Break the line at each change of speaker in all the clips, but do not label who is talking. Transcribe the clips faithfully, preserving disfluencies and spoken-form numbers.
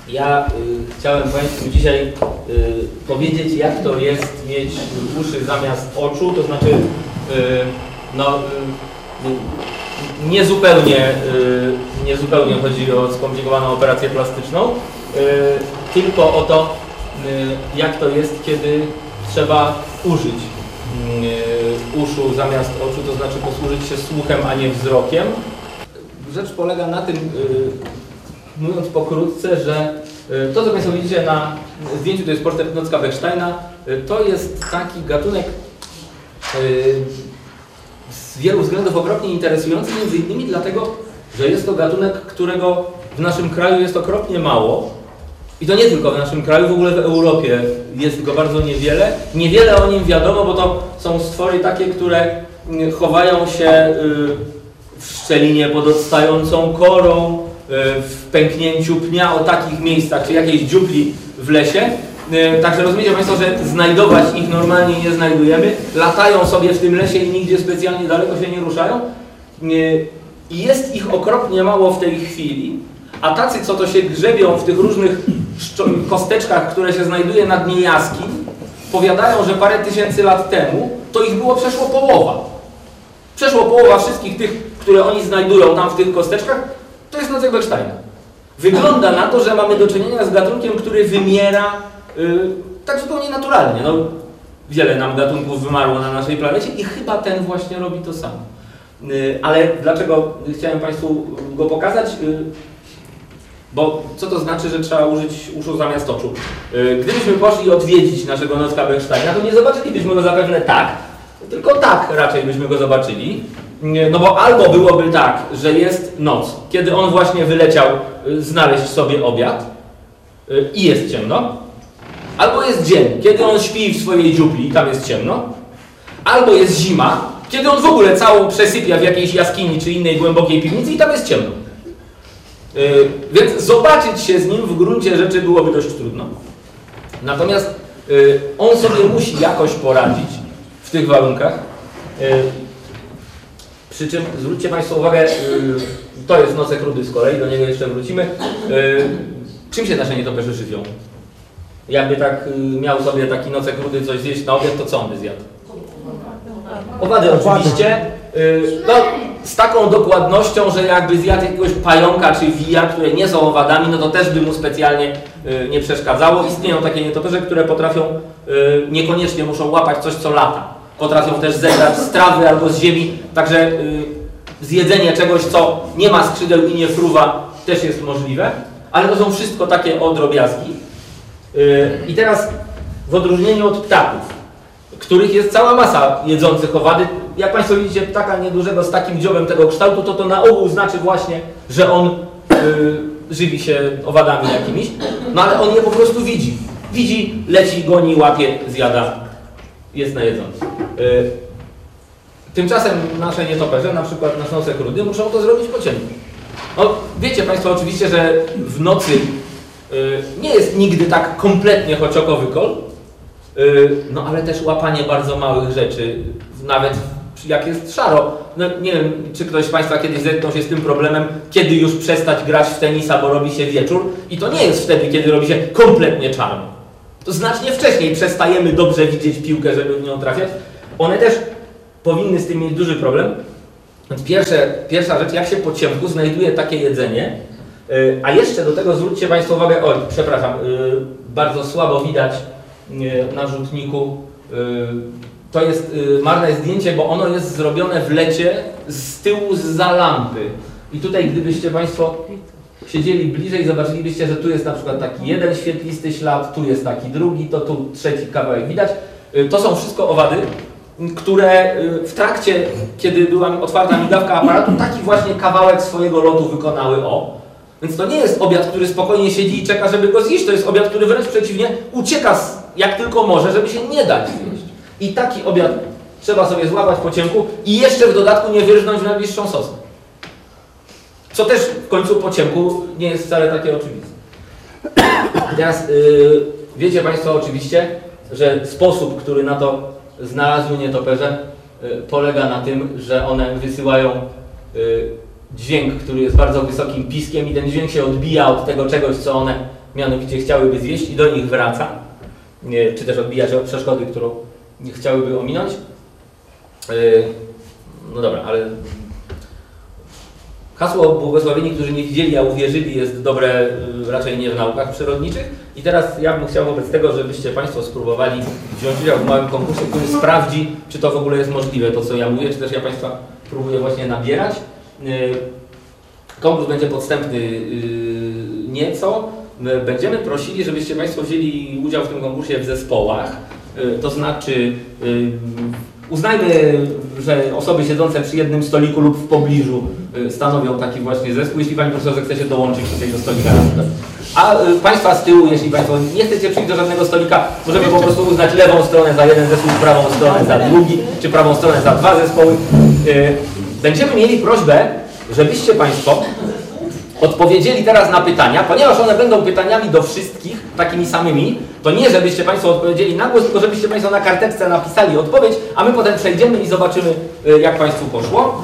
Ja y, chciałem Państwu dzisiaj y, powiedzieć, jak to jest mieć uszy zamiast oczu, to znaczy y, no, y, nie, zupełnie, y, nie zupełnie chodzi o skomplikowaną operację plastyczną, y, tylko o to, y, jak to jest, kiedy trzeba użyć y, uszu zamiast oczu, to znaczy posłużyć się słuchem, a nie wzrokiem. Rzecz polega na tym, y, mówiąc pokrótce, że to, co Państwo widzicie na zdjęciu, to jest portret Nocka Bechsteina, to jest taki gatunek z wielu względów okropnie interesujący, między innymi dlatego, że jest to gatunek, którego w naszym kraju jest okropnie mało. I to nie tylko w naszym kraju, w ogóle w Europie jest go bardzo niewiele. Niewiele o nim wiadomo, bo to są stwory takie, które chowają się w szczelinie pod odstającą korą, w pęknięciu pnia, o takich miejscach, czy jakiejś dziupli w lesie. Także rozumiecie Państwo, że znajdować ich normalnie nie znajdujemy. Latają sobie w tym lesie i nigdzie specjalnie daleko się nie ruszają. I jest ich okropnie mało w tej chwili. A tacy, co to się grzebią w tych różnych kosteczkach, które się znajduje na dnie jaskiń, powiadają, że parę tysięcy lat temu to ich było przeszło połowa. Przeszło połowa wszystkich tych, które oni znajdują tam w tych kosteczkach, to jest Nocek Bechsteina. Wygląda na to, że mamy do czynienia z gatunkiem, który wymiera yy, tak zupełnie naturalnie. No, wiele nam gatunków wymarło na naszej planecie i chyba ten właśnie robi to samo. Yy, ale dlaczego chciałem Państwu go pokazać? Yy, bo co to znaczy, że trzeba użyć uszu zamiast oczu? Yy, gdybyśmy poszli odwiedzić naszego Nocka Bechsteina, to nie zobaczylibyśmy go zapewne tak, tylko tak raczej byśmy go zobaczyli. No bo albo byłoby tak, że jest noc, kiedy on właśnie wyleciał znaleźć sobie obiad i jest ciemno, albo jest dzień, kiedy on śpi w swojej dziupli i tam jest ciemno, albo jest zima, kiedy on w ogóle całą przesypia w jakiejś jaskini czy innej głębokiej piwnicy i tam jest ciemno. Więc zobaczyć się z nim w gruncie rzeczy byłoby dość trudno. Natomiast on sobie musi jakoś poradzić w tych warunkach. Przy czym zwróćcie Państwo uwagę, to jest Nocek Rudy z kolei, do niego jeszcze wrócimy. Czym się nasze nietoperze żywią? Jakby tak miał sobie taki Nocek Rudy coś zjeść na obiad, to co on by zjadł? Owady oczywiście. No, z taką dokładnością, że jakby zjadł jakiegoś pająka czy wija, które nie są owadami, no to też by mu specjalnie nie przeszkadzało. Istnieją takie nietoperze, które potrafią, niekoniecznie muszą łapać coś, co lata. Potrafią też zebrać z trawy albo z ziemi, także y, zjedzenie czegoś, co nie ma skrzydeł i nie fruwa, też jest możliwe, ale to są wszystko takie odrobiazgi. Y, I teraz w odróżnieniu od ptaków, których jest cała masa jedzących owady, jak Państwo widzicie ptaka niedużego z takim dziobem tego kształtu, to to na ogół znaczy właśnie, że on y, żywi się owadami jakimiś, no ale on je po prostu widzi. Widzi, leci, goni, łapie, zjada, jest najedzący. Yy, tymczasem nasze nietoperze, na przykład nasz Nocek Rudy, muszą to zrobić po ciemku. No, wiecie Państwo oczywiście, że w nocy yy, nie jest nigdy tak kompletnie chociokowy kol, yy, no ale też łapanie bardzo małych rzeczy, nawet jak jest szaro. No, nie wiem, czy ktoś z Państwa kiedyś zetknął się z tym problemem, kiedy już przestać grać w tenisa, bo robi się wieczór i to nie jest wtedy, kiedy robi się kompletnie czarno. To znacznie wcześniej przestajemy dobrze widzieć piłkę, żeby w nią trafiać. One też powinny z tym mieć duży problem. Więc pierwsze, pierwsza rzecz, jak się po ciemku znajduje takie jedzenie, yy, a jeszcze do tego zwróćcie Państwo uwagę, oj, przepraszam, yy, bardzo słabo widać yy, na rzutniku. Yy, to jest yy, marne zdjęcie, bo ono jest zrobione w lecie z tyłu zza lampy. I tutaj gdybyście Państwo siedzieli bliżej, zobaczylibyście, że tu jest na przykład taki jeden świetlisty ślad, tu jest taki drugi, to tu trzeci kawałek widać. To są wszystko owady, które w trakcie, kiedy była otwarta migawka aparatu, taki właśnie kawałek swojego lotu wykonały o. Więc to nie jest obiad, który spokojnie siedzi i czeka, żeby go zjeść, to jest obiad, który wręcz przeciwnie ucieka jak tylko może, żeby się nie dać zjeść. I taki obiad trzeba sobie złapać po ciemku i jeszcze w dodatku nie wyrżnąć w najbliższą sosnę. Co też w końcu po ciemku nie jest wcale takie oczywiste. Teraz yy, wiecie Państwo oczywiście, że sposób, który na to znalazły nietoperze, yy, polega na tym, że one wysyłają yy, dźwięk, który jest bardzo wysokim piskiem i ten dźwięk się odbija od tego czegoś, co one mianowicie chciałyby zjeść i do nich wraca, czy też odbija się od przeszkody, którą chciałyby ominąć. No dobra, ale hasło błogosławieni, którzy nie widzieli, a uwierzyli, jest dobre raczej nie w naukach przyrodniczych. I teraz ja bym chciał wobec tego, żebyście Państwo spróbowali wziąć udział w małym konkursie, który sprawdzi, czy to w ogóle jest możliwe, to co ja mówię, czy też ja Państwa próbuję właśnie nabierać. Konkurs będzie podstępny nieco. Będziemy prosili, żebyście Państwo wzięli udział w tym konkursie w zespołach. To znaczy uznajmy, że osoby siedzące przy jednym stoliku lub w pobliżu stanowią taki właśnie zespół, jeśli Pani Profesor zechce się dołączyć do tego stolika. A Państwa z tyłu, jeśli Państwo nie chcecie przyjść do żadnego stolika, możemy po prostu uznać lewą stronę za jeden zespół, prawą stronę za drugi, czy prawą stronę za dwa zespoły. Będziemy mieli prośbę, żebyście Państwo odpowiedzieli teraz na pytania, ponieważ one będą pytaniami do wszystkich, takimi samymi, to nie żebyście Państwo odpowiedzieli na głos, tylko żebyście Państwo na karteczce napisali odpowiedź, a my potem przejdziemy i zobaczymy, jak Państwu poszło.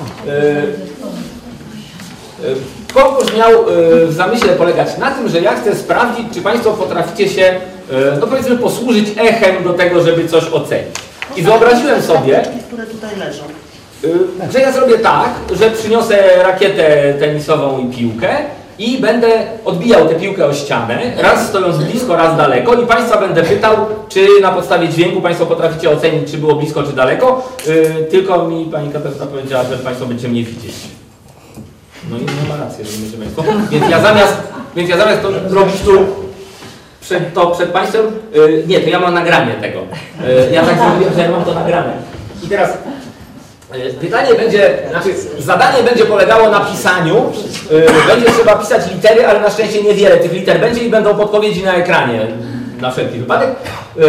Konkurs miał w zamyśle polegać na tym, że ja chcę sprawdzić, czy Państwo potraficie się, no powiedzmy, posłużyć echem do tego, żeby coś ocenić. I wyobraziłem sobie,
które tutaj leżą,
że ja zrobię tak, że przyniosę rakietę tenisową i piłkę i będę odbijał tę piłkę o ścianę, raz stojąc blisko, raz daleko i Państwa będę pytał, czy na podstawie dźwięku Państwo potraficie ocenić, czy było blisko, czy daleko. Yy, tylko mi Pani Katarzyna powiedziała, że Państwo będziecie mnie widzieć. No i nie ma racji, rozumiecie Państwo. Więc ja zamiast, więc ja zamiast to robić tu przed, to przed Państwem, yy, nie, to ja mam nagranie tego. Yy, ja tak zrobiłem, że ja mam to nagrane. I teraz pytanie będzie, znaczy zadanie będzie polegało na pisaniu. Yy, będzie trzeba pisać litery, ale na szczęście niewiele tych liter będzie i będą podpowiedzi na ekranie, na wszelki wypadek. Yy,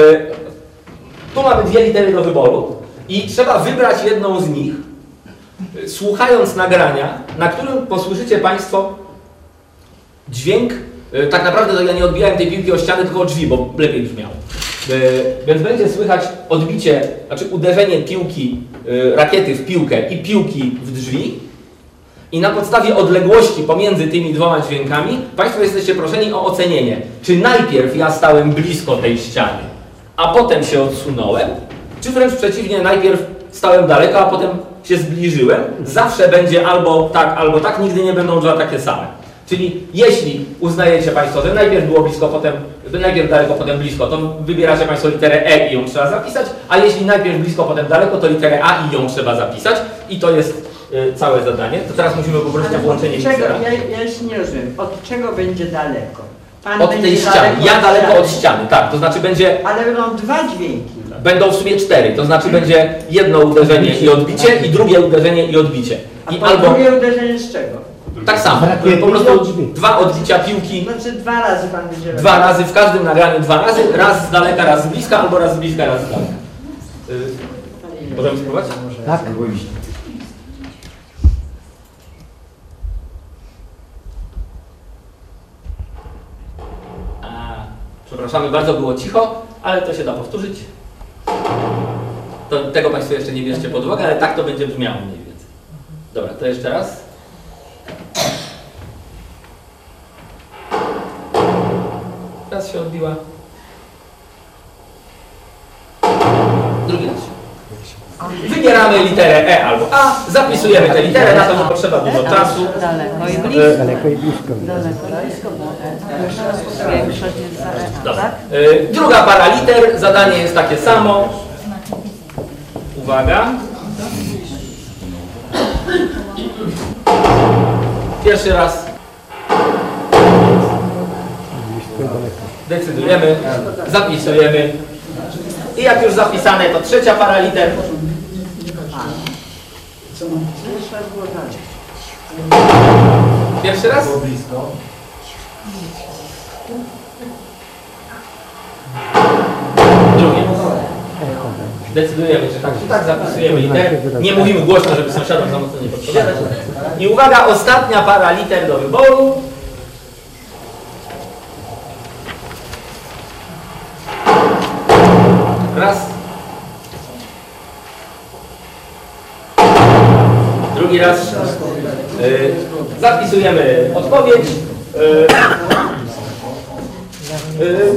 tu mamy dwie litery do wyboru i trzeba wybrać jedną z nich, yy, słuchając nagrania, na którym posłyszycie Państwo dźwięk. Yy, tak naprawdę to ja nie odbijałem tej piłki o ścianę, tylko o drzwi, bo lepiej brzmiało. Yy, więc będzie słychać odbicie, znaczy uderzenie piłki, yy, rakiety w piłkę i piłki w drzwi. I na podstawie odległości pomiędzy tymi dwoma dźwiękami Państwo jesteście proszeni o ocenienie, czy najpierw ja stałem blisko tej ściany, a potem się odsunąłem, czy wręcz przeciwnie, najpierw stałem daleko, a potem się zbliżyłem. Zawsze będzie albo tak, albo tak, nigdy nie będą dwa takie same. Czyli jeśli uznajecie Państwo, że najpierw było blisko, potem, najpierw daleko, potem blisko, to wybieracie Państwo literę E i ją trzeba zapisać, a jeśli najpierw blisko, potem daleko, to literę A i ją trzeba zapisać. I to jest y, całe zadanie. To teraz musimy poprosić o włączenie
czego,
miksera.
ja, ja jeszcze nie rozumiem, od czego będzie daleko? Pan
Od
będzie
tej ściany. Ja daleko
ściany.
od ściany, tak. To znaczy będzie...
Ale będą dwa dźwięki.
Będą w sumie cztery, to znaczy będzie jedno uderzenie i odbicie i drugie uderzenie i odbicie.
A
I
po
albo
drugie uderzenie z czego?
tak samo, po prostu dwa odbicia piłki,
Znaczy dwa razy Pan będzie robił.
dwa razy w każdym nagraniu, dwa razy, raz z daleka, raz z bliska, albo raz z bliska, raz z daleka. Yy, możemy spróbować?
Tak.
A, przepraszamy bardzo, było cicho, ale to się da powtórzyć. To, tego Państwo jeszcze nie bierzcie pod uwagę, ale tak to będzie brzmiało mniej więcej. Dobra, to jeszcze raz. Raz się odbiła. Drugi raz się. Wybieramy literę E albo A, zapisujemy tę literę, na to nie potrzeba dużo czasu.
Daleko i blisko.
Daleko i blisko.
Daleko i blisko. Większość jest za E,
Dobra.
tak?
Y, Druga para liter, zadanie jest takie samo. Uwaga. Pierwszy raz. Decydujemy, zapisujemy. I jak już zapisane, to trzecia para liter. Pierwszy raz. Drugie. Decydujemy, czy tak, czy tak, zapisujemy litery. Nie mówimy głośno, żeby sąsiadom za mocno nie podpowiadać. I uwaga, ostatnia para liter do wyboru. Raz. Drugi raz. Yy, zapisujemy odpowiedź. Yy,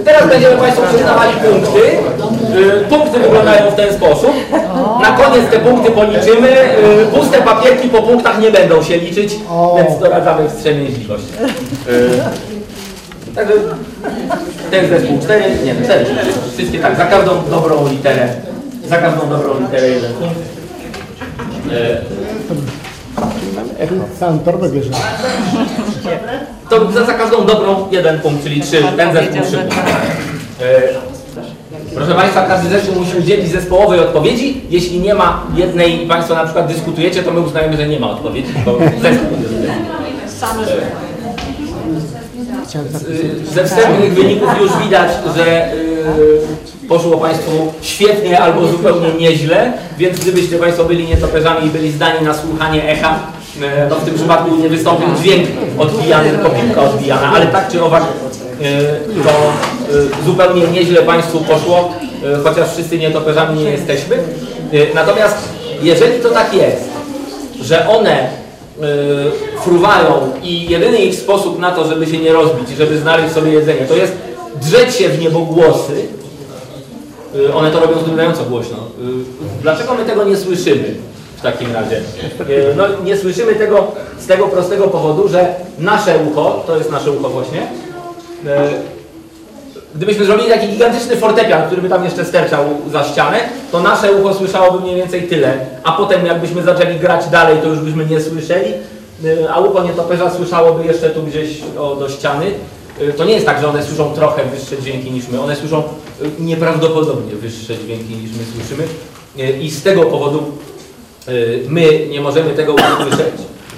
teraz będziemy Państwu przyznawali punkty. Yy, punkty wyglądają w ten sposób. Na koniec te punkty policzymy. Yy, puste papierki po punktach nie będą się liczyć, więc doradzamy wstrzemięźliwość. Yy, także ten zespół cztery, nie, cztery, wszystkie tak, za każdą dobrą literę, za każdą dobrą literę jeden punkt. Yy,
Sam torbę bierze.
To za, za każdą dobrą jeden punkt, czyli trzy, ten zespół trzy punkty. Proszę Państwa, każdy zespół musi udzielić zespołowej odpowiedzi. Jeśli nie ma jednej i Państwo na przykład dyskutujecie, to my uznajemy, że nie ma odpowiedzi, bo zespół jest. Ze wstępnych wyników już widać, że yy, poszło Państwu świetnie albo zupełnie nieźle, więc gdybyście Państwo byli nietoperzami i byli zdani na słuchanie echa, yy, no w tym przypadku nie wystąpił dźwięk odbijany, tylko piłka odbijana, ale tak czy owak yy, to yy, zupełnie nieźle Państwu poszło, yy, chociaż wszyscy nietoperzami nie jesteśmy. Yy, natomiast jeżeli to tak jest, że one Yy, fruwają i jedyny ich sposób na to, żeby się nie rozbić, żeby znaleźć sobie jedzenie, to jest drzeć się w niebogłosy. Yy, one to robią zdumiewająco głośno. Yy, dlaczego my tego nie słyszymy w takim razie? Yy, no, nie słyszymy tego z tego prostego powodu, że nasze ucho, to jest nasze ucho właśnie, yy, gdybyśmy zrobili taki gigantyczny fortepian, który by tam jeszcze sterczał za ścianę, to nasze ucho słyszałoby mniej więcej tyle, a potem jakbyśmy zaczęli grać dalej, to już byśmy nie słyszeli, a ucho nietoperza słyszałoby jeszcze tu gdzieś o, do ściany. To nie jest tak, że one słyszą trochę wyższe dźwięki niż my, one słyszą nieprawdopodobnie wyższe dźwięki niż my słyszymy i z tego powodu my nie możemy tego usłyszeć.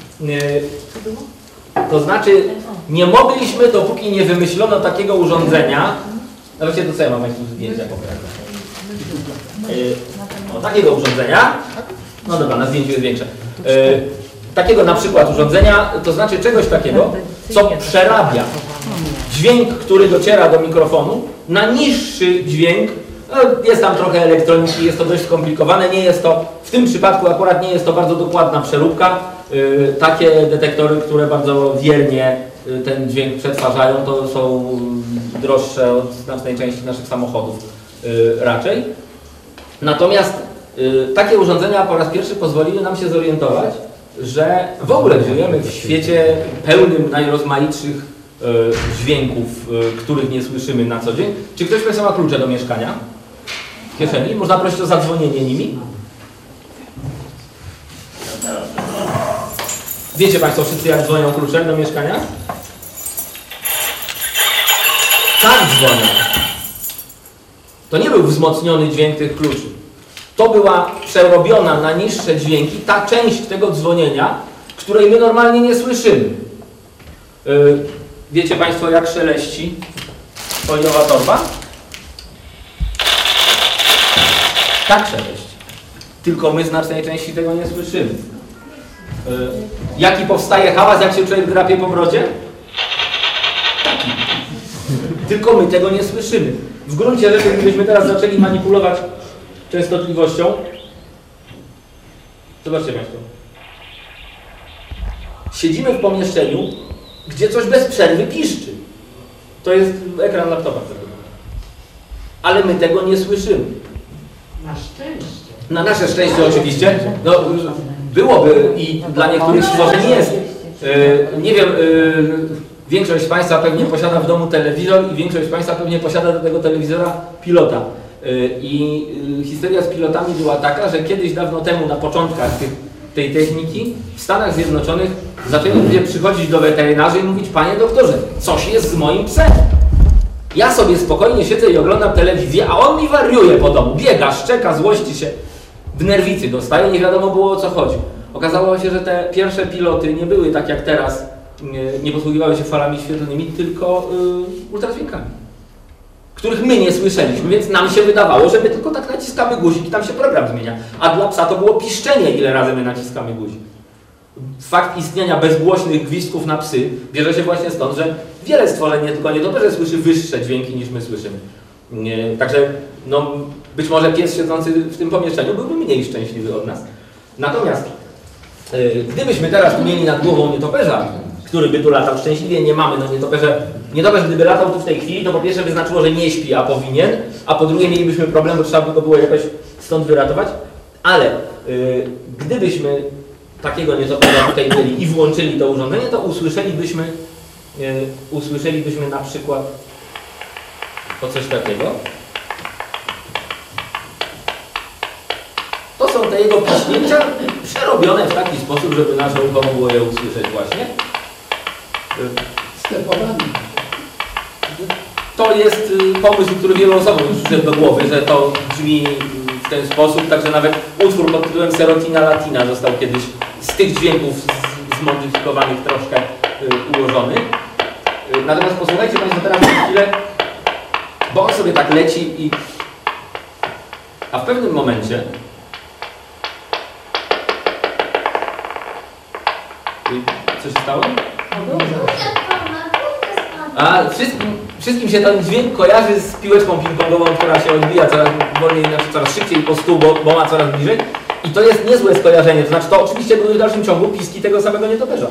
To znaczy, nie mogliśmy, dopóki nie wymyślono takiego urządzenia, no właśnie to co ja mam tu zdjęcia pokazać. Yy, o, takiego urządzenia, no dobra, na zdjęciu jest większe. Yy, takiego na przykład urządzenia, to znaczy czegoś takiego, co przerabia dźwięk, który dociera do mikrofonu, na niższy dźwięk. No, jest tam trochę elektroniki, jest to dość skomplikowane, nie jest to, w tym przypadku akurat nie jest to bardzo dokładna przeróbka. Yy, takie detektory, które bardzo wiernie yy, ten dźwięk przetwarzają, to są droższe od znacznej części naszych samochodów yy, raczej. Natomiast yy, takie urządzenia po raz pierwszy pozwoliły nam się zorientować, że w ogóle żyjemy w świecie pełnym najrozmaitszych yy, dźwięków, yy, których nie słyszymy na co dzień. Czy ktoś Państwa ma klucze do mieszkania w kieszeni? Można prosić o zadzwonienie nimi? Wiecie Państwo wszyscy, jak dzwonią kluczem do mieszkania? Tak dzwonią. To nie był wzmocniony dźwięk tych kluczy. To była przerobiona na niższe dźwięki ta część tego dzwonienia, której my normalnie nie słyszymy. Yy, wiecie Państwo, jak szeleści foliowa torba? Tak szeleści. Tylko my znacznej części tego nie słyszymy. Yy, jaki powstaje hałas, jak się człowiek drapie po brodzie? Taki. Tylko my tego nie słyszymy. W gruncie rzeczy, gdybyśmy teraz zaczęli manipulować częstotliwością, zobaczcie Państwo. Siedzimy w pomieszczeniu, gdzie coś bez przerwy piszczy. To jest ekran laptopa. Ale my tego nie słyszymy.
Na szczęście.
Na nasze szczęście oczywiście. No, byłoby i dla niektórych może nie jest. Yy, nie wiem, yy, większość z Państwa pewnie posiada w domu telewizor i większość z Państwa pewnie posiada do tego telewizora pilota. Yy, I yy, historia z pilotami była taka, że kiedyś dawno temu na początkach tych, tej techniki w Stanach Zjednoczonych zaczęli ludzie przychodzić do weterynarzy i mówić: panie doktorze, coś jest z moim psem. Ja sobie spokojnie siedzę i oglądam telewizję, a on mi wariuje po domu, biega, szczeka, złości się, w nerwicy dostaje, nie wiadomo było, o co chodzi. Okazało się, że te pierwsze piloty nie były tak jak teraz, nie, nie posługiwały się falami świetlnymi, tylko yy, ultradźwiękami, których my nie słyszeliśmy, więc nam się wydawało, że my tylko tak naciskamy guzik i tam się program zmienia. A dla psa to było piszczenie, ile razy my naciskamy guzik. Fakt istnienia bezgłośnych gwizdków na psy bierze się właśnie stąd, że wiele stworzeń, nie tylko nietoperze, słyszy wyższe dźwięki niż my słyszymy. Nie, także no, być może pies siedzący w tym pomieszczeniu byłby mniej szczęśliwy od nas. Natomiast yy, gdybyśmy teraz tu mieli nad głową nietoperza, który by tu latał szczęśliwie, nie mamy. No nietoperze, nietoperz gdyby latał tu w tej chwili, to po pierwsze by znaczyło, że nie śpi, a powinien, a po drugie mielibyśmy problem, bo trzeba by go było jakoś stąd wyratować. Ale yy, gdybyśmy takiego nietoperza tutaj mieli i włączyli to urządzenie, to usłyszelibyśmy, yy, usłyszelibyśmy na przykład o coś takiego. To są te jego piśnięcia przerobione w taki sposób, żeby nasze ucho mogło je usłyszeć właśnie.
Stepowany.
To jest pomysł, który wielu osobom już przyszedł do głowy, że to brzmi w ten sposób, także nawet utwór pod tytułem Serotina Latina został kiedyś z tych dźwięków zmodyfikowanych troszkę ułożony. Natomiast posłuchajcie Państwo teraz na chwilę, bo on sobie tak leci i... A w pewnym momencie co się stało? A wszystkim, wszystkim się ten dźwięk kojarzy z piłeczką ping-pongową, która się odbija coraz wolniej, znaczy coraz szybciej po stół, bo, bo ma coraz bliżej. I to jest niezłe skojarzenie, to znaczy to oczywiście były w dalszym ciągu piski tego samego nietoperza.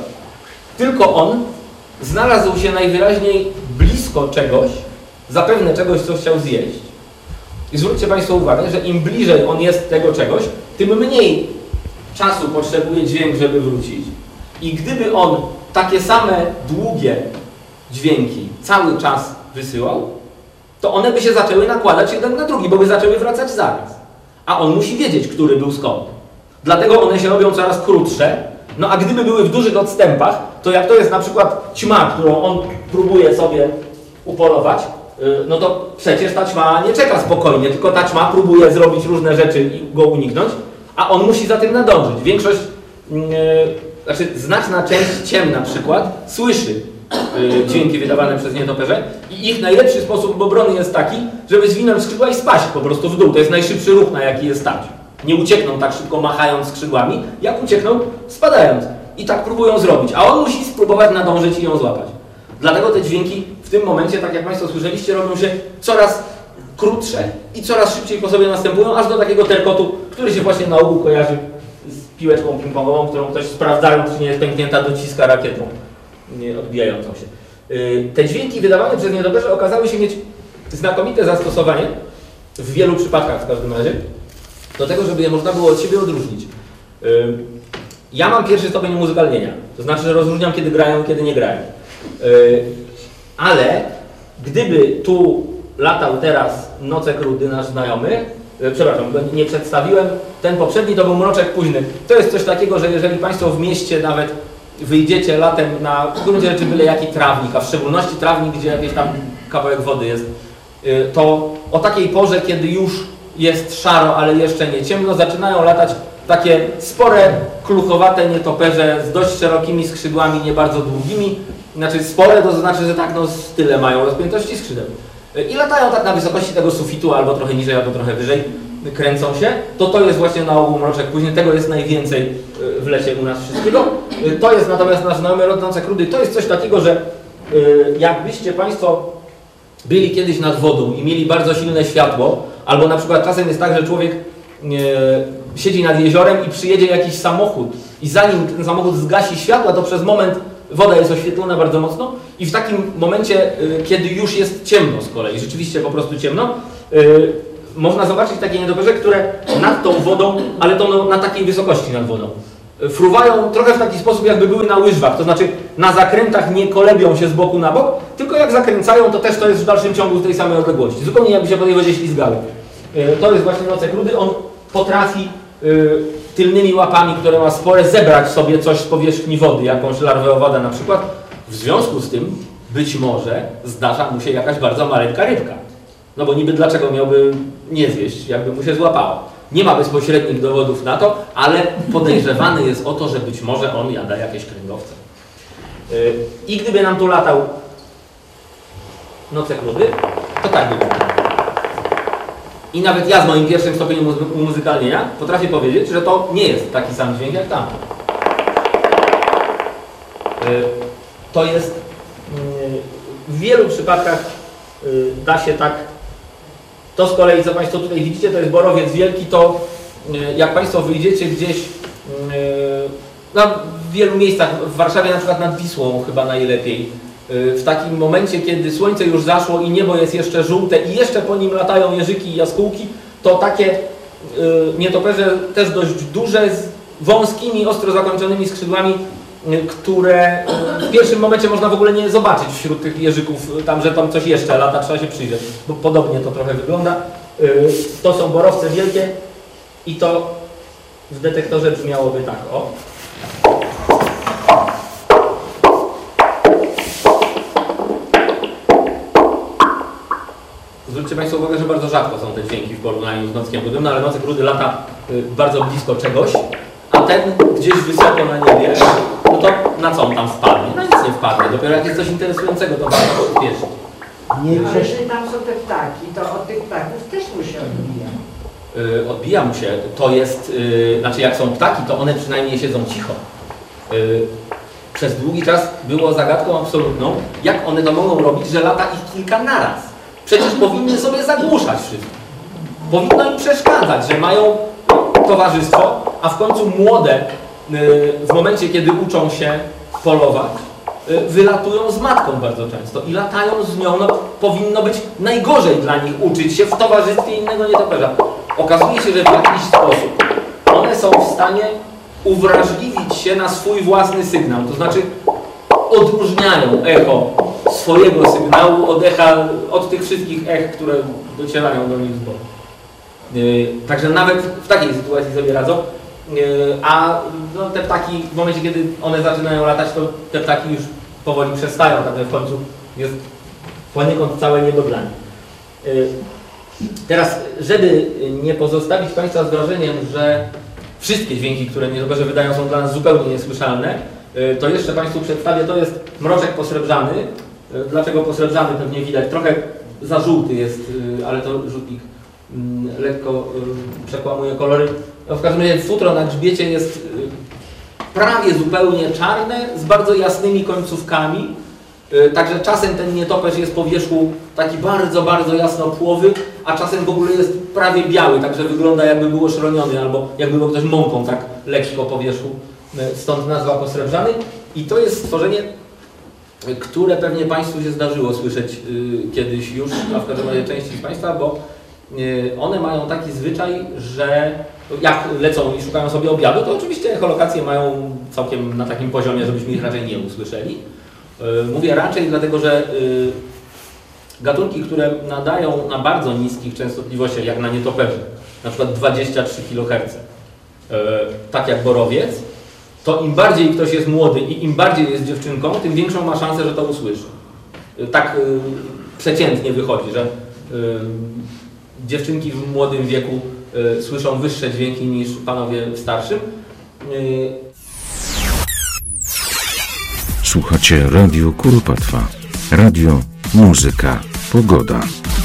Tylko on znalazł się najwyraźniej blisko czegoś, zapewne czegoś, co chciał zjeść. I zwróćcie Państwo uwagę, że im bliżej on jest tego czegoś, tym mniej czasu potrzebuje dźwięk, żeby wrócić. I gdyby on takie same długie dźwięki cały czas wysyłał, to one by się zaczęły nakładać jeden na drugi, bo by zaczęły wracać zaraz. A on musi wiedzieć, który był skąd. Dlatego one się robią coraz krótsze. No a gdyby były w dużych odstępach, to jak to jest na przykład ćma, którą on próbuje sobie upolować, no to przecież ta ćma nie czeka spokojnie, tylko ta ćma próbuje zrobić różne rzeczy i go uniknąć, a on musi za tym nadążyć. Większość, yy, znaczy znaczna część ciem na przykład słyszy yy, dźwięki wydawane przez nietoperze i ich najlepszy sposób obrony jest taki, żeby zwinąć skrzydła i spaść po prostu w dół. To jest najszybszy ruch, na jaki je stać. Nie uciekną tak szybko machając skrzydłami, jak uciekną spadając. I tak próbują zrobić, a on musi spróbować nadążyć i ją złapać. Dlatego te dźwięki w tym momencie, tak jak Państwo słyszeliście, robią się coraz krótsze i coraz szybciej po sobie następują, aż do takiego terkotu, który się właśnie na ogół kojarzy z piłeczką ping-pongową, którą ktoś sprawdzając, czy nie jest pęknięta, dociska rakietą nie odbijającą się. Yy, te dźwięki wydawane przez nietoperze okazały się mieć znakomite zastosowanie, w wielu przypadkach w każdym razie, do tego, żeby je można było od siebie odróżnić. Yy, ja mam pierwszy stopień muzykalnienia, to znaczy, że rozróżniam, kiedy grają, kiedy nie grają. Yy, ale gdyby tu latał teraz Nocek Rudy, nasz znajomy, yy, przepraszam, go nie przedstawiłem, ten poprzedni to był Mroczek Późny. To jest coś takiego, że jeżeli Państwo w mieście nawet wyjdziecie latem na w gruncie rzeczy byle jaki trawnik, a w szczególności trawnik, gdzie jakiś tam kawałek wody jest, yy, to o takiej porze, kiedy już jest szaro, ale jeszcze nie ciemno, zaczynają latać takie spore, kluchowate nietoperze z dość szerokimi skrzydłami, nie bardzo długimi. Znaczy spore to znaczy, że tak no tyle mają rozpiętości skrzydeł. I latają tak na wysokości tego sufitu, albo trochę niżej, albo trochę wyżej, kręcą się. To to jest właśnie na ogół Mroczek Późny, tego jest najwięcej w lecie u nas wszystkiego. To jest natomiast nasz znajomy rod Nocek Rudy. To jest coś takiego, że jakbyście Państwo byli kiedyś nad wodą i mieli bardzo silne światło, albo na przykład czasem jest tak, że człowiek e, siedzi nad jeziorem i przyjedzie jakiś samochód i zanim ten samochód zgasi światła, to przez moment woda jest oświetlona bardzo mocno i w takim momencie, e, kiedy już jest ciemno z kolei, rzeczywiście po prostu ciemno, e, można zobaczyć takie nietoperze, które nad tą wodą, ale to no, na takiej wysokości nad wodą, fruwają trochę w taki sposób, jakby były na łyżwach, to znaczy na zakrętach nie kolebią się z boku na bok, tylko jak zakręcają, to też to jest w dalszym ciągu z tej samej odległości, zupełnie jakby się po tej wodzie ślizgały. To jest właśnie Nocek Rudy, on potrafi tylnymi łapami, które ma spore, zebrać sobie coś z powierzchni wody, jakąś larwę owada na przykład. W związku z tym być może zdarza mu się jakaś bardzo maleńka rybka. No bo niby dlaczego miałby nie zjeść, jakby mu się złapało. Nie ma bezpośrednich dowodów na to, ale podejrzewany jest o to, że być może on jada jakieś kręgowce. Yy, I gdyby nam tu latał Nocek Rudy, to tak by było. I nawet ja z moim pierwszym stopniem muzy muzykalnienia potrafię powiedzieć, że to nie jest taki sam dźwięk jak tam. Yy, to jest yy, w wielu przypadkach yy, da się tak. To z kolei, co Państwo tutaj widzicie, to jest borowiec wielki, to jak Państwo wyjdziecie gdzieś no, w wielu miejscach, w Warszawie na przykład nad Wisłą chyba najlepiej. W takim momencie, kiedy słońce już zaszło i niebo jest jeszcze żółte i jeszcze po nim latają jeżyki i jaskółki, to takie nietoperze też dość duże, z wąskimi, ostro zakończonymi skrzydłami, które w pierwszym momencie można w ogóle nie zobaczyć wśród tych jeżyków, tam, że tam coś jeszcze lata, trzeba się przyjrzeć, bo podobnie to trochę wygląda. To są borowce wielkie i to w detektorze brzmiałoby tak, o. Zwróćcie Państwo uwagę, że bardzo rzadko są te dźwięki w porównaniu z nockiem rudym, no ale nocek rudy lata bardzo blisko czegoś, a ten gdzieś wysoko na niebie, no to na co on tam wpadnie? No nic nie wpadnie, dopiero jak jest coś interesującego, to warto go uspieszyć.
Nie, no, jeśli tam są te ptaki, to od tych ptaków też mu się odbija.
Yy, odbija mu się, to jest, yy, znaczy jak są ptaki, to one przynajmniej siedzą cicho. Yy, przez długi czas było zagadką absolutną, jak one to mogą robić, że lata ich kilka naraz. Przecież powinny sobie zagłuszać wszystko. Powinno im przeszkadzać, że mają towarzystwo, a w końcu młode, w momencie kiedy uczą się polować, wylatują z matką bardzo często i latają z nią. No, powinno być najgorzej dla nich uczyć się w towarzystwie innego nietoperza. Okazuje się, że w jakiś sposób one są w stanie uwrażliwić się na swój własny sygnał, to znaczy odróżniają echo swojego sygnału od echa, od tych wszystkich ech, które docierają do nich z boku. Yy, także nawet w takiej sytuacji sobie radzą, yy, a no, te ptaki w momencie, kiedy one zaczynają latać, to te ptaki już powoli przestają, także w końcu jest poniekąd całe niebo dla nich. Yy, teraz, żeby nie pozostawić Państwa z wrażeniem, że wszystkie dźwięki, które nietoperze wydają, są dla nas zupełnie niesłyszalne, yy, to jeszcze Państwu przedstawię, to jest mroczek posrebrzany. Dlaczego posrebrzany? Pewnie widać. Trochę za żółty jest, ale to rzutnik lekko przekłamuje kolory. W każdym razie futro na grzbiecie jest prawie zupełnie czarne, z bardzo jasnymi końcówkami. Także czasem ten nietoperz jest po wierzchu taki bardzo, bardzo jasnopłowy, a czasem w ogóle jest prawie biały, także wygląda jakby był oszroniony, albo jakby go ktoś mąką tak lekko po wierzchu. Stąd nazwa posrebrzany. I to jest stworzenie, które pewnie Państwu się zdarzyło słyszeć y, kiedyś już, a w każdym razie części z Państwa, bo y, one mają taki zwyczaj, że jak lecą i szukają sobie obiadu, to oczywiście echolokacje mają całkiem na takim poziomie, żebyśmy ich raczej nie usłyszeli. Y, mówię raczej dlatego, że y, gatunki, które nadają na bardzo niskich częstotliwościach, jak na nietoperze, na przykład dwadzieścia trzy kiloherce, y, tak jak borowiec, to im bardziej ktoś jest młody i im bardziej jest dziewczynką, tym większą ma szansę, że to usłyszy. Tak y, przeciętnie wychodzi, że y, dziewczynki w młodym wieku y, słyszą wyższe dźwięki niż panowie w starszym. Y...
Słuchacie Radio Kuropatwa. Radio, muzyka, pogoda.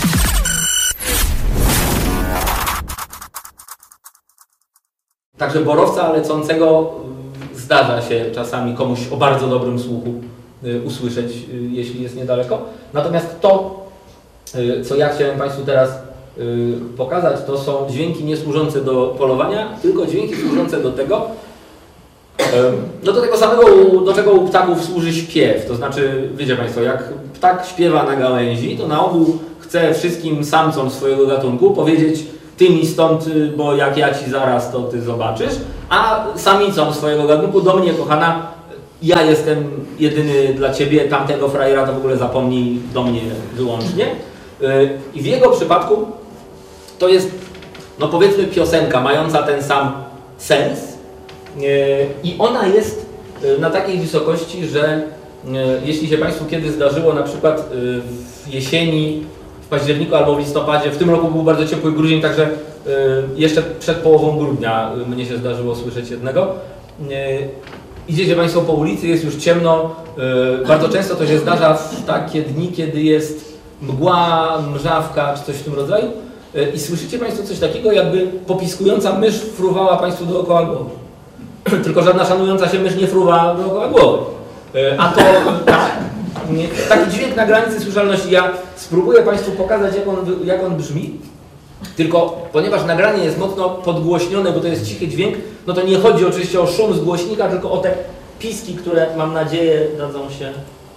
Także borowca lecącego zdarza się czasami komuś o bardzo dobrym słuchu y, usłyszeć, y, jeśli jest niedaleko. Natomiast to, y, co ja chciałem Państwu teraz y, pokazać, to są dźwięki nie służące do polowania, tylko dźwięki służące do tego, y, no do tego samego, do czego u ptaków służy śpiew. To znaczy, wiecie Państwo, jak ptak śpiewa na gałęzi, to na ogół chce wszystkim samcom swojego gatunku powiedzieć: ty mi stąd, bo jak ja ci zaraz, to ty zobaczysz, a samicą swojego gatunku: do mnie, kochana, ja jestem jedyny dla ciebie, tamtego frajera to w ogóle zapomnij, do mnie wyłącznie. I w jego przypadku to jest, no powiedzmy, piosenka mająca ten sam sens i ona jest na takiej wysokości, że jeśli się Państwu kiedy zdarzyło na przykład w jesieni, w październiku albo w listopadzie, w tym roku był bardzo ciepły grudzień, także y, jeszcze przed połową grudnia y, mnie się zdarzyło słyszeć jednego. Y, idziecie Państwo po ulicy, jest już ciemno, y, bardzo często to się zdarza w takie dni, kiedy jest mgła, mrzawka czy coś w tym rodzaju y, i słyszycie Państwo coś takiego, jakby popiskująca mysz fruwała Państwu dookoła głowy. Tylko żadna szanująca się mysz nie fruwa dookoła głowy. Y, a to tak. Taki dźwięk na granicy słyszalności. Ja spróbuję Państwu pokazać, jak on, jak on brzmi, tylko ponieważ nagranie jest mocno podgłośnione, bo to jest cichy dźwięk, no to nie chodzi oczywiście o szum z głośnika, tylko o te piski, które mam nadzieję dadzą się...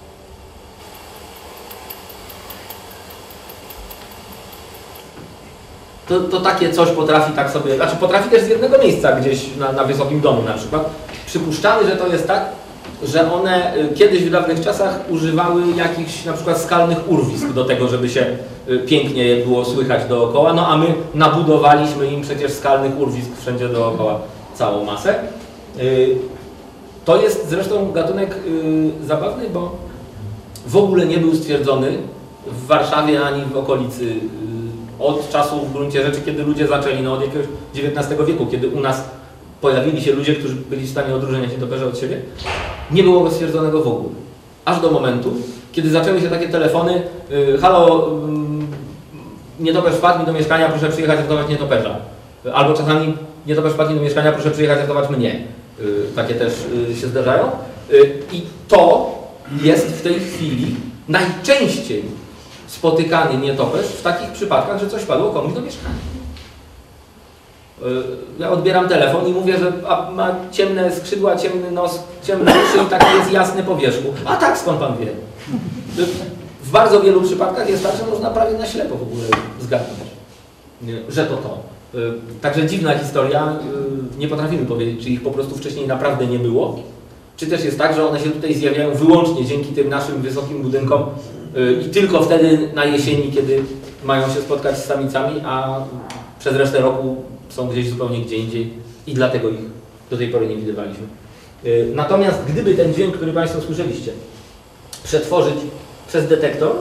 To, to takie coś potrafi tak sobie, znaczy potrafi też z jednego miejsca gdzieś na, na wysokim domu na przykład. Przypuszczamy, że to jest tak, że one kiedyś w dawnych czasach używały jakichś na przykład skalnych urwisk do tego, żeby się pięknie było słychać dookoła, no a my nabudowaliśmy im przecież skalnych urwisk wszędzie dookoła całą masę. To jest zresztą gatunek zabawny, bo w ogóle nie był stwierdzony w Warszawie ani w okolicy od czasu w gruncie rzeczy, kiedy ludzie zaczęli, no od jakiegoś dziewiętnastego wieku, kiedy u nas pojawili się ludzie, którzy byli w stanie odróżniać nietoperze od siebie, nie było go stwierdzonego w ogóle. Aż do momentu, kiedy zaczęły się takie telefony, yy, halo, yy, nietoperz wpadł mi do mieszkania, proszę przyjechać ratować nietoperza. Albo czasami nietoperz wpadł mi do mieszkania, proszę przyjechać ratować mnie. Yy, takie też yy, się zdarzają. Yy, I to jest w tej chwili najczęściej spotykany nietoperz w takich przypadkach, że coś padło komuś do mieszkania. Ja odbieram telefon i mówię, że ma ciemne skrzydła, ciemny nos, ciemne uszy i taki jest jasny po wierzchu. A tak, skąd pan wie? W bardzo wielu przypadkach jest tak, że można prawie na ślepo w ogóle zgadnąć, że to to. Także dziwna historia, nie potrafimy powiedzieć, czy ich po prostu wcześniej naprawdę nie było, czy też jest tak, że one się tutaj zjawiają wyłącznie dzięki tym naszym wysokim budynkom i tylko wtedy na jesieni, kiedy mają się spotkać z samicami, a przez resztę roku są gdzieś zupełnie gdzie indziej i dlatego ich do tej pory nie widywaliśmy. Natomiast gdyby ten dźwięk, który Państwo słyszeliście, przetworzyć przez detektor,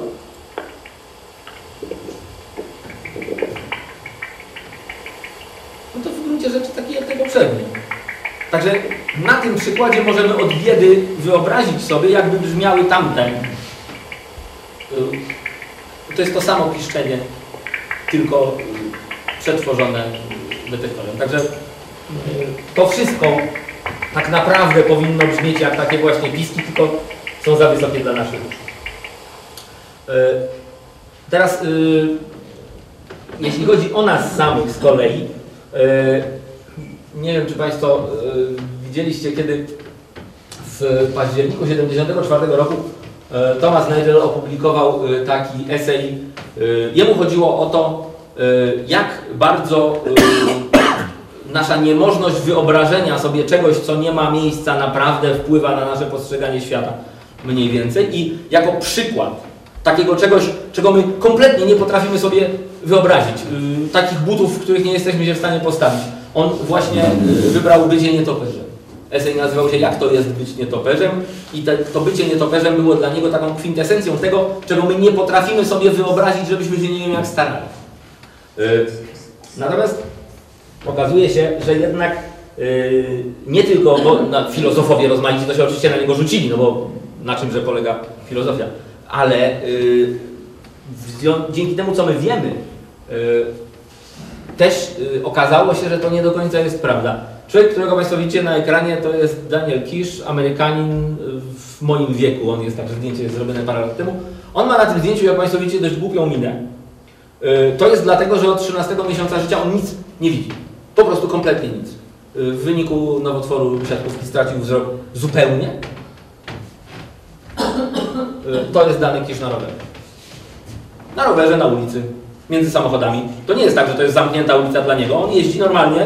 no to w gruncie rzeczy taki jak tego poprzedni. Także na tym przykładzie możemy od biedy wyobrazić sobie, jakby brzmiały tamte. To jest to samo piszczenie, tylko przetworzone detektorem. Także to wszystko tak naprawdę powinno brzmieć jak takie właśnie piski, tylko są za wysokie dla naszych uszu. Teraz, jeśli chodzi o nas samych z kolei, nie wiem, czy Państwo widzieliście, kiedy w październiku tysiąc dziewięćset siedemdziesiątego czwartego roku Thomas Nagel opublikował taki esej. Jemu chodziło o to, jak bardzo nasza niemożność wyobrażenia sobie czegoś, co nie ma miejsca naprawdę, wpływa na nasze postrzeganie świata mniej więcej. I jako przykład takiego czegoś, czego my kompletnie nie potrafimy sobie wyobrazić, takich butów, w których nie jesteśmy się w stanie postawić, on właśnie wybrał bycie nietoperzem. Esej nazywał się "Jak to jest być nietoperzem" i te, to bycie nietoperzem było dla niego taką kwintesencją tego, czego my nie potrafimy sobie wyobrazić, żebyśmy się nie wiem jak starali. Yy, natomiast okazuje się, że jednak yy, nie tylko, bo na filozofowie rozmaici to się oczywiście na niego rzucili, no bo na czymże polega filozofia, ale yy, dzięki temu, co my wiemy, yy, też yy, okazało się, że to nie do końca jest prawda. Człowiek, którego Państwo widzicie na ekranie, to jest Daniel Kish, Amerykanin w moim wieku. On jest, także zdjęcie jest zrobione parę lat temu. On ma na tym zdjęciu, jak Państwo widzicie, dość głupią minę. To jest dlatego, że od trzynastego miesiąca życia on nic nie widzi. Po prostu kompletnie nic. W wyniku nowotworu siatkówki stracił wzrok zupełnie. To jest Dany Kish na rowerze. Na rowerze, na ulicy, między samochodami. To nie jest tak, że to jest zamknięta ulica dla niego. On jeździ normalnie.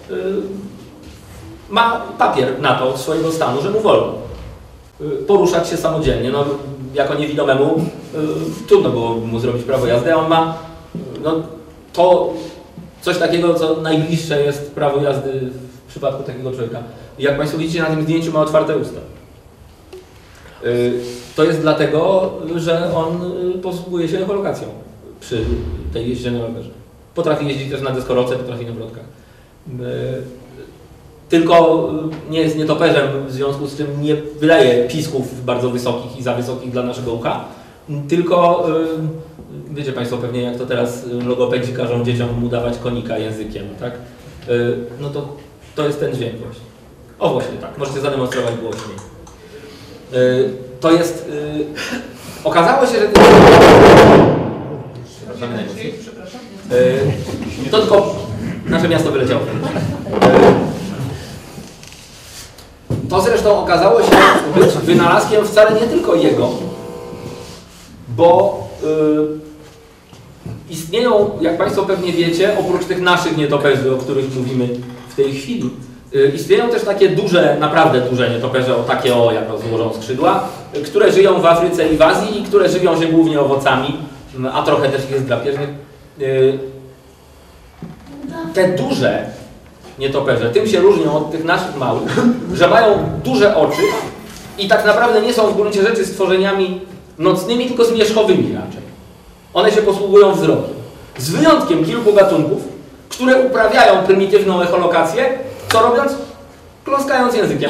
Ma papier na to od swojego stanu, że mu wolno poruszać się samodzielnie. No, jako niewidomemu y, trudno było mu zrobić prawo jazdy, a on ma no, to coś takiego, co najbliższe jest prawo jazdy w przypadku takiego człowieka. Jak Państwo widzicie, na tym zdjęciu ma otwarte usta. Y, to jest dlatego, że on posługuje się echolokacją przy tej jeździe na rowerze. Potrafi jeździć też na deskorolce, potrafi na wrotkach. Y, Tylko nie jest nietoperzem, w związku z czym nie wydaje pisków bardzo wysokich i za wysokich dla naszego ucha. Tylko, yy, wiecie Państwo pewnie, jak to teraz logopedzi każą dzieciom mu dawać konika językiem, tak? Yy, no to, to jest ten dźwięk właśnie. O właśnie tak, możecie zademonstrować głośniej. Yy, to jest... Yy, okazało się, że... Przepraszamy najmocniej. Yy, to tylko nasze miasto wyleciało. Yy, To zresztą okazało się być wynalazkiem wcale nie tylko jego, bo yy, istnieją, jak Państwo pewnie wiecie, oprócz tych naszych nietoperzy, o których mówimy w tej chwili, yy, istnieją też takie duże, naprawdę duże nietoperze, o takie o, jak rozłożą skrzydła, yy, które żyją w Afryce i w Azji i które żywią się głównie owocami, yy, a trochę też jest drapieżnych. Yy, te duże nietoperze tym się różnią od tych naszych małych, że mają duże oczy i tak naprawdę nie są w gruncie rzeczy stworzeniami nocnymi, tylko zmierzchowymi raczej. One się posługują wzrokiem. Z wyjątkiem kilku gatunków, które uprawiają prymitywną echolokację, co robiąc? Kląskając językiem.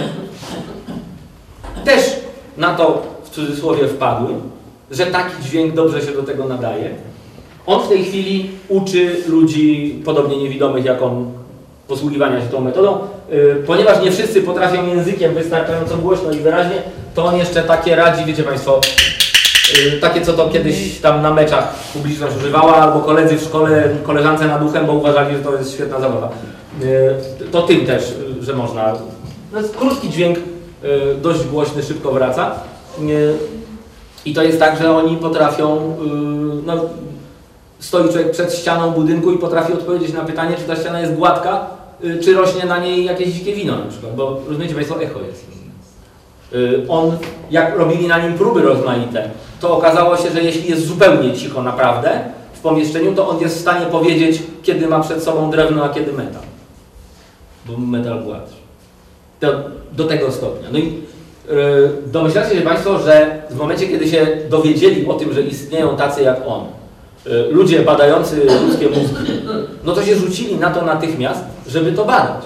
Też na to w cudzysłowie wpadły, że taki dźwięk dobrze się do tego nadaje. On w tej chwili uczy ludzi podobnie niewidomych jak on posługiwania się tą metodą. Yy, ponieważ nie wszyscy potrafią językiem wystarczająco głośno i wyraźnie, to on jeszcze takie radzi, wiecie Państwo, yy, takie co to kiedyś tam na meczach publiczność używała, albo koledzy w szkole, koleżance nad uchem, bo uważali, że to jest świetna zabawa. Yy, to tym też, yy, że można. To jest krótki dźwięk, yy, dość głośny, szybko wraca. Yy, I to jest tak, że oni potrafią, yy, no, stoi człowiek przed ścianą budynku i potrafi odpowiedzieć na pytanie, czy ta ściana jest gładka, yy, czy rośnie na niej jakieś dzikie wino na przykład, bo rozumiecie Państwo, echo jest. Yy, on, jak robili na nim próby rozmaite, to okazało się, że jeśli jest zupełnie cicho naprawdę w pomieszczeniu, to on jest w stanie powiedzieć, kiedy ma przed sobą drewno, a kiedy metal. Bo metal gładszy. Do, do tego stopnia. No i yy, domyślacie się Państwo, że w momencie, kiedy się dowiedzieli o tym, że istnieją tacy jak on, ludzie badający ludzkie mózgi, no to się rzucili na to natychmiast, żeby to badać.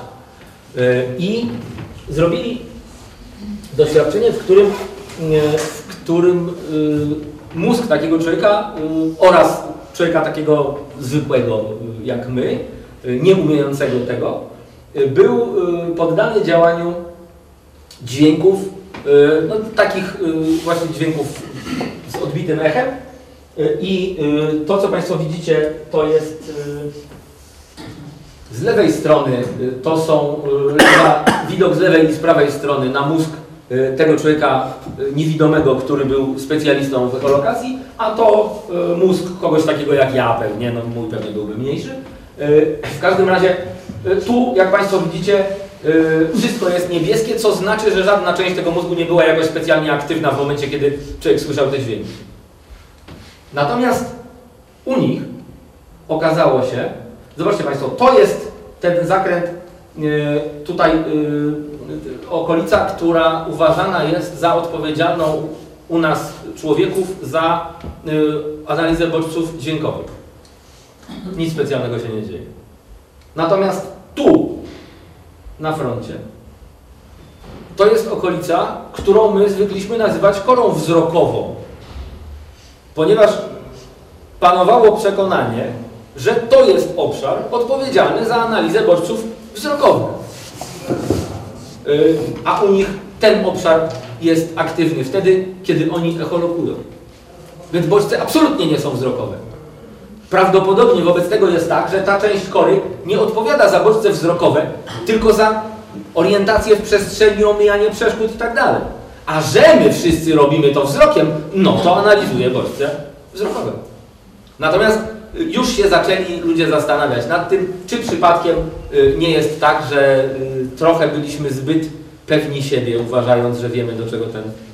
I zrobili doświadczenie, w którym, w którym mózg takiego człowieka oraz człowieka takiego zwykłego jak my, nie umiejącego tego, był poddany działaniu dźwięków, no, takich właśnie dźwięków z odbitym echem. I to, co Państwo widzicie, to jest z lewej strony, to są lewa, widok z lewej i z prawej strony na mózg tego człowieka niewidomego, który był specjalistą w echolokacji, a to mózg kogoś takiego jak ja pewnie, no mój pewnie byłby mniejszy. W każdym razie tu, jak Państwo widzicie, wszystko jest niebieskie, co znaczy, że żadna część tego mózgu nie była jakoś specjalnie aktywna w momencie, kiedy człowiek słyszał te dźwięki. Natomiast u nich okazało się, zobaczcie Państwo, to jest ten zakręt, tutaj okolica, która uważana jest za odpowiedzialną u nas człowieków za analizę bodźców dźwiękowych. Nic specjalnego się nie dzieje. Natomiast tu, na froncie, to jest okolica, którą my zwykliśmy nazywać korą wzrokową. Ponieważ panowało przekonanie, że to jest obszar odpowiedzialny za analizę bodźców wzrokowych. Yy, a u nich ten obszar jest aktywny wtedy, kiedy oni echolokują. Więc bodźce absolutnie nie są wzrokowe. Prawdopodobnie wobec tego jest tak, że ta część kory nie odpowiada za bodźce wzrokowe, tylko za orientację w przestrzeni, omijanie przeszkód i tak dalej. A że my wszyscy robimy to wzrokiem, no to analizuje bodźce wzrokowe. Natomiast już się zaczęli ludzie zastanawiać nad tym, czy przypadkiem nie jest tak, że trochę byliśmy zbyt pewni siebie, uważając, że wiemy, do czego ten